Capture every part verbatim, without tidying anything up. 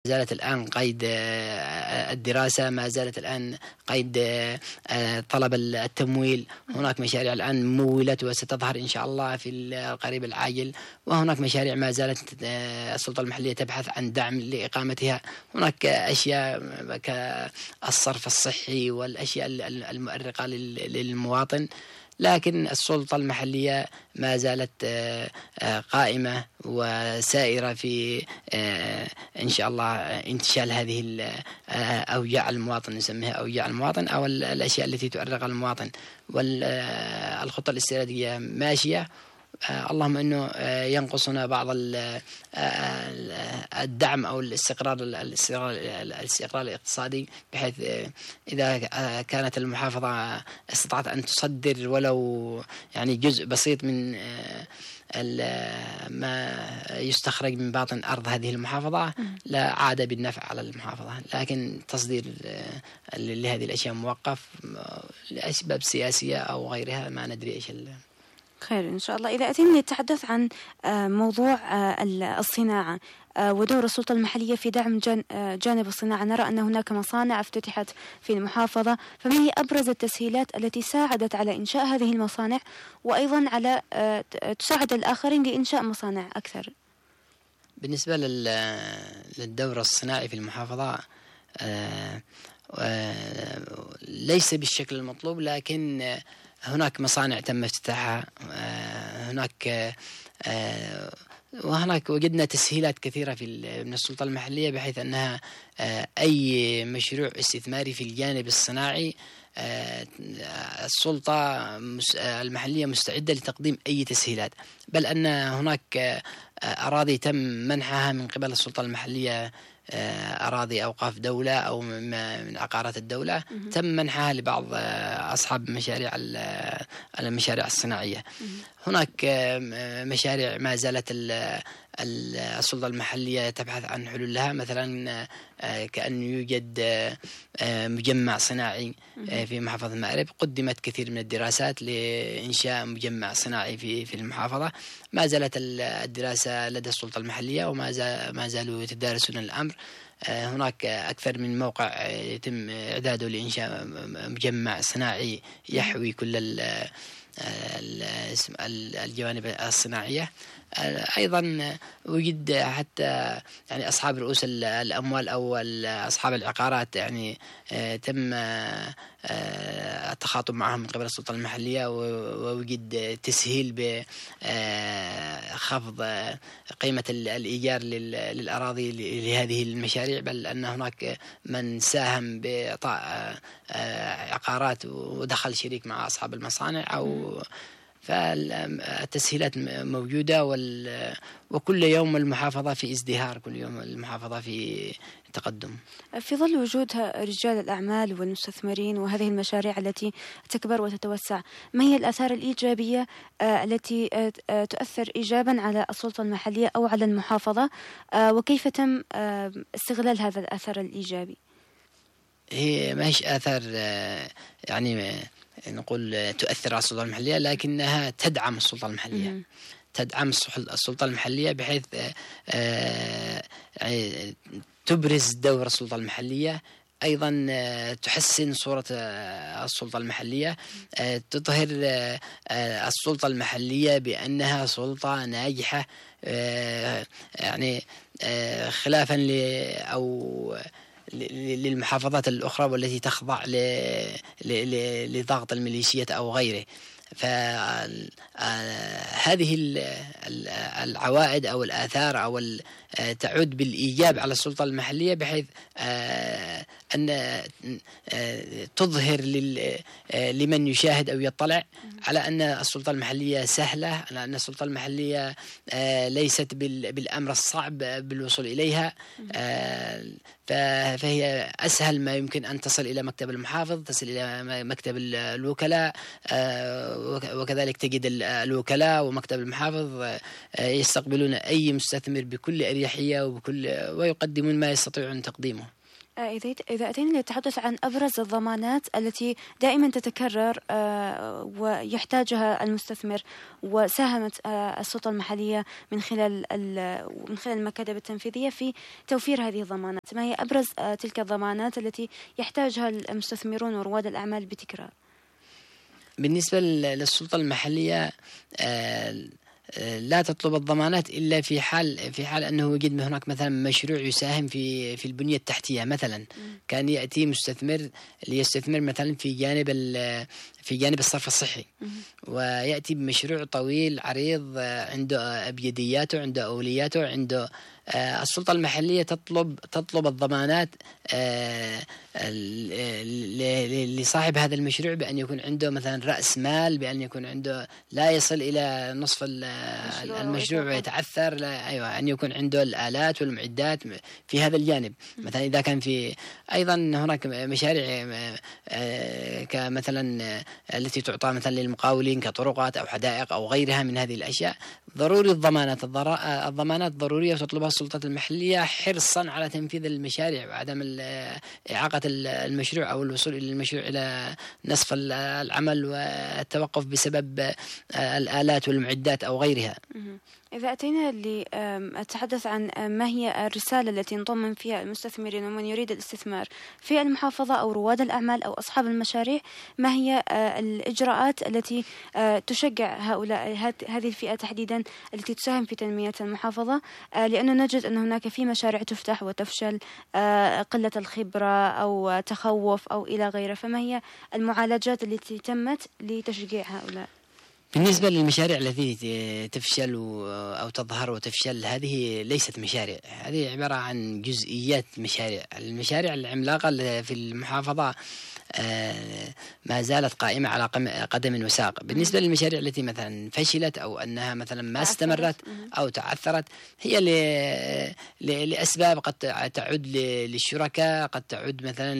زالت الآن قيد الدراسة، ما زالت الآن قيد طلب التمويل. هناك مشاريع الآن مولت وستظهر إن شاء الله في القريب العاجل، وهناك مشاريع ما زالت السلطة المحلية تبحث عن دعم لإقامتها. هناك أشياء كالصرف الصحي والأشياء المؤرقة للمواطن، لكن السلطة المحلية ما زالت قائمة وسائرة في إن شاء الله انتشال هذه أوجاع المواطن، نسميها أوجاع المواطن أو الأشياء التي تؤرق المواطن. والخطة الاستراتيجية ماشية، اللهم أنه ينقصنا بعض الدعم أو الاستقرار الاستقرار الاقتصادي، بحيث إذا كانت المحافظة استطاعت أن تصدر ولو يعني جزء بسيط من ما يستخرج من باطن أرض هذه المحافظة لا عاد بالنفع على المحافظة، لكن تصدير لهذه الأشياء موقف لأسباب سياسية أو غيرها، ما ندري إيش. خير إن شاء الله. إذا أتينا نتحدث عن موضوع الصناعة ودور السلطة المحلية في دعم جانب الصناعة، نرى أن هناك مصانع افتتحت في المحافظة، فما هي أبرز التسهيلات التي ساعدت على إنشاء هذه المصانع وأيضا على تساعد الآخرين لإنشاء مصانع أكثر؟ بالنسبة للدور الصناعي في المحافظة ليس بالشكل المطلوب، لكن هناك مصانع تم افتتاحها، هناك وهناك وجدنا تسهيلات كثيرة في من السلطة المحلية، بحيث أنها أي مشروع استثماري في الجانب الصناعي السلطة المحلية مستعدة لتقديم أي تسهيلات، بل أن هناك أراضي تم منحها من قبل السلطة المحلية، أراضي أوقاف دولة أو من عقارات الدولة تم منحها لبعض أصحاب مشاريع المشاريع الصناعية. هناك مشاريع ما زالت السلطة المحلية تبحث عن حلول لها، مثلا كأن يوجد مجمع صناعي في محافظة مأرب، قدمت كثير من الدراسات لإنشاء مجمع صناعي في في المحافظة. ما زالت الدراسة لدى السلطة المحلية وما ما زالوا يتدارسون الأمر. هناك أكثر من موقع يتم إعداده لإنشاء مجمع صناعي يحوي كل الجوانب الصناعية. أيضا وجد حتى يعني أصحاب رؤوس الأموال أو أصحاب العقارات، يعني تم التخاطب معهم من قبل السلطة المحلية، ووجد تسهيل بخفض قيمة الإيجار للأراضي لهذه المشاريع، بل أن هناك من ساهم بإعطاء عقارات ودخل شريك مع أصحاب المصانع. أو فالتسهيلات موجودة، وكل يوم المحافظة في ازدهار، كل يوم المحافظة في تقدم. في ظل وجود رجال الأعمال والمستثمرين وهذه المشاريع التي تكبر وتتوسع، ما هي الآثار الإيجابية التي تؤثر إيجابا على السلطة المحلية أو على المحافظة، وكيف تم استغلال هذا الأثر الإيجابي؟ هي ما هيش آثار يعني نقول تؤثر على السلطة المحلية، لكنها تدعم السلطة المحلية، تدعم السلطة المحلية بحيث تبرز دور السلطة المحلية، أيضا تحسن صورة السلطة المحلية، تظهر السلطة المحلية بأنها سلطة ناجحة، يعني خلافا ل أو للمحافظات الأخرى والتي تخضع لضغط الميليشيات أو غيره. فهذه العوائد أو الآثار أو تعود بالإيجاب على السلطة المحلية، بحيث أن تظهر لمن يشاهد أو يطلع على أن السلطة المحلية سهلة، على أن السلطة المحلية ليست بالأمر الصعب بالوصول إليها، فهي أسهل ما يمكن أن تصل إلى مكتب المحافظ، تصل إلى مكتب الوكلاء، وكذلك تجد الوكلاء ومكتب المحافظ يستقبلون أي مستثمر بكل أريحية وبكل ويقدمون ما يستطيعون تقديمه. إذا إذا أتينا للتحدث عن أبرز الضمانات التي دائما تتكرر ويحتاجها المستثمر وساهمت السلطة المحلية من خلال من خلال المكاتب التنفيذية في توفير هذه الضمانات، ما هي أبرز تلك الضمانات التي يحتاجها المستثمرون ورواد الأعمال بتكرار؟ بالنسبة للسلطة المحلية لا تطلب الضمانات إلا في حال في حال أنه وجد هناك مثلا مشروع يساهم في في البنية التحتية. مثلا كان يأتي مستثمر ليستثمر مثلا في جانب في جانب الصرف الصحي، ويأتي بمشروع طويل عريض عنده أبجدياته، عنده أولياته، عنده السلطة المحلية تطلب تطلب الضمانات لصاحب هذا المشروع بأن يكون عنده مثلا رأس مال، بأن يكون عنده لا يصل إلى نصف المشروع ويتعثر، لا أيوة أن يكون عنده الآلات والمعدات في هذا الجانب. مثلا إذا كان في أيضا هناك مشاريع كمثلا التي تعطى مثلا للمقاولين كطرقات أو حدائق أو غيرها من هذه الأشياء، ضروري الضمانات الضمانات ضرورية وتطلبها السلطات المحلية حرصا على تنفيذ المشاريع وعدم إعاقة المشروع أو الوصول إلى المشروع إلى نصف العمل والتوقف بسبب الآلات والمعدات أو غيرها. إذا أتينا للتحدث عن ما هي الرسالة التي ينضم فيها المستثمرين ومن يريد الاستثمار في المحافظة أو رواد الأعمال أو أصحاب المشاريع، ما هي الإجراءات التي تشجع هؤلاء هذه الفئة تحديدا التي تساهم في تنمية المحافظة؟ لأنه نجد أن هناك في مشاريع تفتح وتفشل، قلة الخبرة أو تخوف أو إلى غيره، فما هي المعالجات التي تمت لتشجيع هؤلاء؟ بالنسبة للمشاريع التي تفشل أو تظهر وتفشل، هذه ليست مشاريع، هذه عبارة عن جزئيات مشاريع. المشاريع العملاقة في المحافظة ما زالت قائمة على قدم وساق. بالنسبة للمشاريع التي مثلا فشلت أو أنها مثلا ما استمرت أو تعثرت، هي لأسباب قد تعود للشركاء، قد تعود مثلا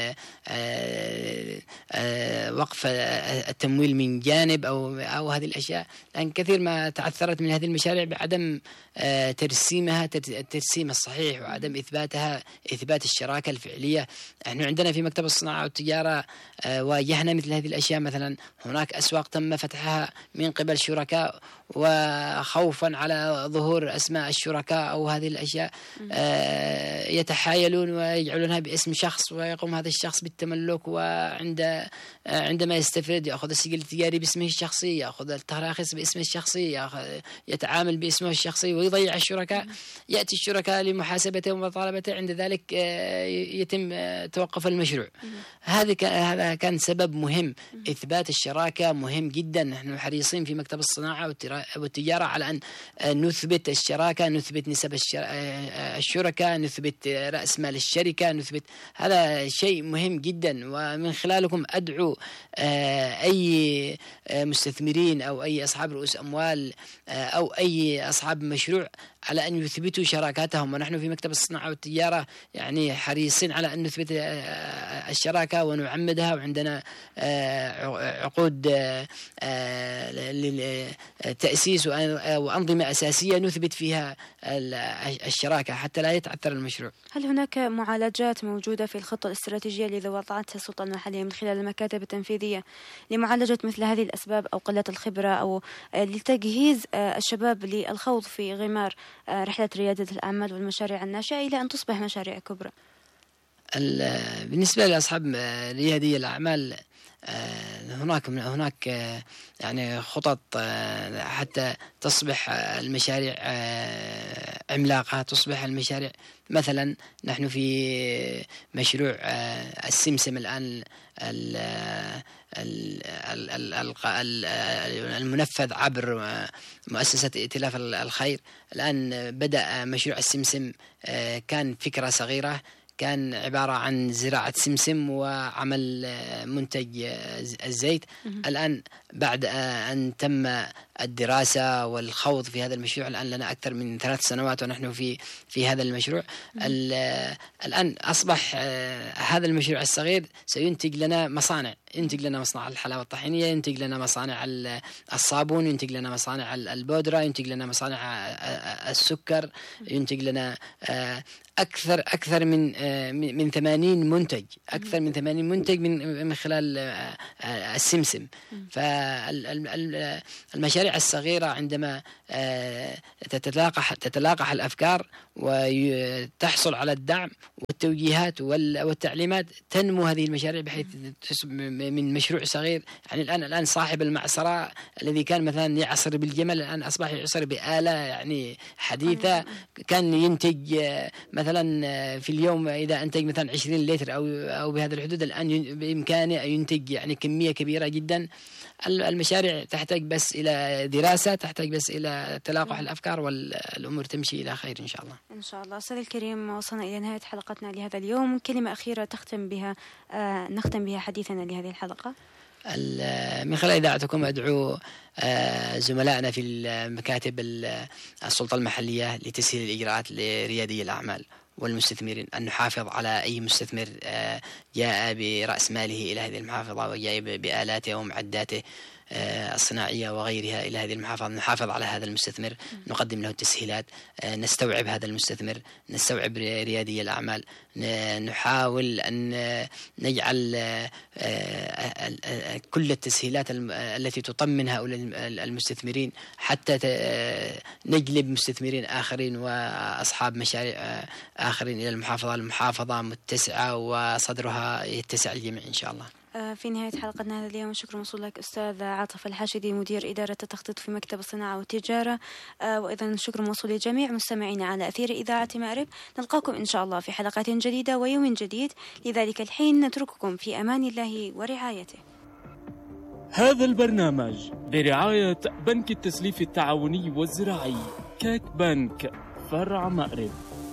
وقف التمويل من جانب أو أو هذه الأشياء. لأن كثير ما تعثرت من هذه المشاريع بعدم ترسيمها الترسيم الصحيح وعدم إثباتها إثبات الشراكة الفعلية. نحن عندنا في مكتب الصناعة والتجارة واجهنا مثل هذه الأشياء. مثلا هناك أسواق تم فتحها من قبل شركاء وخوفا على ظهور أسماء الشركاء أو هذه الأشياء يتحايلون ويجعلونها باسم شخص، ويقوم هذا الشخص بالتملك، وعند عندما يستفرد يأخذ السجل التجاري باسمه الشخصي، يأخذ التراخيص باسمه الشخصي، يتعامل باسمه الشخصي ويضيع الشركاء. يأتي الشركاء لمحاسبته ومطالبته، عند ذلك يتم توقف المشروع. هذا هذا كان سبب مهم. إثبات الشراكة مهم جدا. نحن حريصين في مكتب الصناعة والتجارة على أن نثبت الشراكة، نثبت نسب الشركاء، نثبت رأس مال الشركة، نثبت هذا شيء مهم جدا. ومن خلالكم أدعو أي مستثمرين أو أي أصحاب رؤوس أموال أو أي أصحاب مشروع على أن يثبتوا شراكاتهم. ونحن في مكتب الصناعة والتجارة يعني حريصين على أن نثبت الشراكة ونعمدها، وعندنا عقود للتأسيس وأنظمة أساسية نثبت فيها الشراكة حتى لا يتعثر المشروع. هل هناك معالجات موجودة في الخطة الاستراتيجية التي وضعتها السلطة المحلية من خلال المكاتب التنفيذية لمعالجة مثل هذه الأسباب أو قلة الخبرة أو لتجهيز الشباب للخوض في غمار رحلة ريادة الأعمال والمشاريع الناشئة إلى أن تصبح مشاريع كبرى؟ بالنسبة لأصحاب ريادي الأعمال هناك هناك يعني خطط حتى تصبح المشاريع عملاقة، تصبح المشاريع. مثلا نحن في مشروع السمسم الآن المنفذ عبر مؤسسة ائتلاف الخير. الآن بدأ مشروع السمسم، كان فكرة صغيرة، كان عبارة عن زراعة سمسم وعمل منتج الزيت. الآن بعد أن تم الدراسة والخوض في هذا المشروع. الآن لنا أكثر من ثلاث سنوات ونحن في في هذا المشروع. الآن أصبح هذا المشروع الصغير سينتج لنا مصانع، ينتج لنا مصنع الحلاوة الطحينية، ينتج لنا مصانع الصابون، ينتج لنا مصانع البودرة، ينتج لنا مصانع السكر، ينتج لنا أكثر أكثر من من ثمانين منتج، أكثر من ثمانين منتج من من خلال السمسم. فالمشاريع الصغيرة عندما تتلاقح تتلاقح الأفكار وتحصل على الدعم والتوجيهات والتعليمات، تنمو هذه المشاريع بحيث من مشروع صغير. يعني الآن الآن صاحب المعصرة الذي كان مثلا يعصر بالجمل الآن أصبح يعصر بآلة يعني حديثة. كان ينتج مثلا في اليوم إذا أنتج مثلا عشرين لتر أو أو بهذا الحدود، الآن بإمكانه ينتج يعني كمية كبيرة جدا. المشاريع تحتاج بس إلى دراسة، تحتاج بس إلى تلاقح الأفكار، والأمور تمشي إلى خير إن شاء الله. إن شاء الله. أستاذ الكريم، وصلنا إلى نهاية حلقتنا لهذا اليوم. كلمة أخيرة تختم بها آه نختم بها حديثنا لهذه الحلقة. من خلال إذاعتكم أدعو زملائنا في المكاتب السلطة المحلية لتسهيل الإجراءات لريادي الأعمال والمستثمرين أن نحافظ على أي مستثمر جاء برأس ماله إلى هذه المحافظة وجاء بآلاته ومعداته الصناعية وغيرها إلى هذه المحافظة، نحافظ على هذا المستثمر، نقدم له التسهيلات، نستوعب هذا المستثمر، نستوعب ريادي الأعمال، نحاول أن نجعل كل التسهيلات التي تطمن هؤلاء المستثمرين حتى نجلب مستثمرين آخرين وأصحاب مشاريع آخرين إلى المحافظة. المحافظة متسعة وصدرها يتسع الجميع إن شاء الله. في نهاية حلقتنا هذا اليوم شكر موصول لك أستاذ عاطف الحاشدي، مدير إدارة التخطيط في مكتب الصناعة والتجارة، وأيضا شكر موصول لجميع مستمعينا على أثير إذاعة مأرب. نلقاكم إن شاء الله في حلقات جديدة ويوم جديد. لذلك الحين نترككم في أمان الله ورعايته. هذا البرنامج برعاية بنك التسليف التعاوني والزراعي كاك بنك فرع مأرب.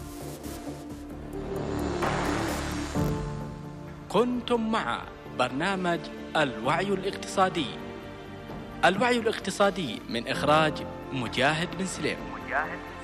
كنتم مع برنامج الوعي الاقتصادي. الوعي الاقتصادي من إخراج مجاهد بن سليم.